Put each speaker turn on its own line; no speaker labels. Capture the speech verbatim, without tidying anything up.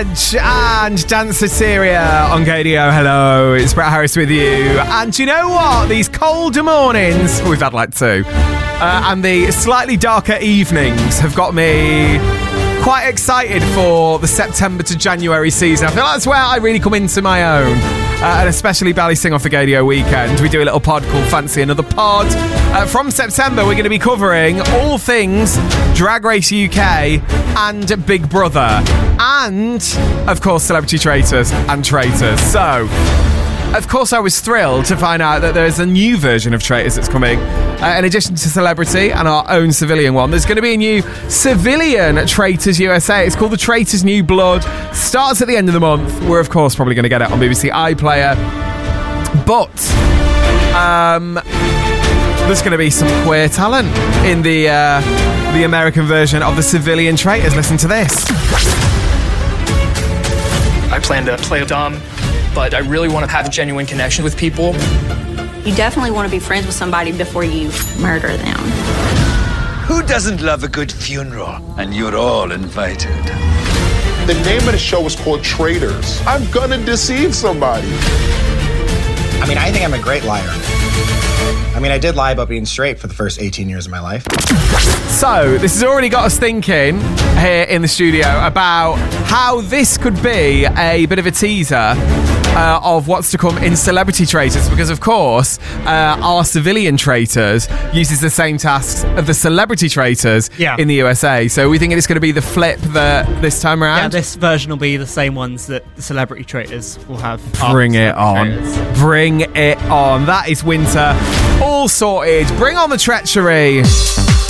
Savage and Danceteria on Gadio. Hello, it's Brett Harris with you. And do you know what? These colder mornings, we've had like two, uh, and the slightly darker evenings have got me quite excited for the September to January season. I feel like that's where I really come into my own. Uh, and especially Bally Sing Off the Gadio weekend. We do a little pod called Fancy Another Pod. Uh, from September, we're going to be covering all things Drag Race U K and Big Brother. And, of course, Celebrity Traitors and Traitors. So, of course, I was thrilled to find out that there's a new version of Traitors that's coming. Uh, in addition to Celebrity and our own civilian one, there's going to be a new civilian Traitors U S A. It's called the Traitors New Blood. Starts at the end of the month. We're, of course, probably going to get it on B B C iPlayer. But um, there's going to be some queer talent in the, uh, the American version of the civilian Traitors. Listen to this.
I plan to play dumb, but I really want to have a genuine connection with people.
You definitely want to be friends with somebody before you murder them.
Who doesn't love a good funeral? And you're all invited.
The name of the show is called Traitors. I'm gonna deceive somebody.
I mean, I think I'm a great liar. I mean, I did lie about being straight for the first eighteen years of my life.
So, this has already got us thinking here in the studio about how this could be a bit of a teaser uh, of what's to come in Celebrity Traitors, because, of course, uh, our civilian Traitors uses the same tasks of the Celebrity Traitors
yeah.
in the U S A. So, we think it's going to be the flip that this time around.
Yeah, this version will be the same ones that the Celebrity Traitors will have.
Bring it on. Traitors. Bring it on. That is winter. All sorted. Bring on the treachery.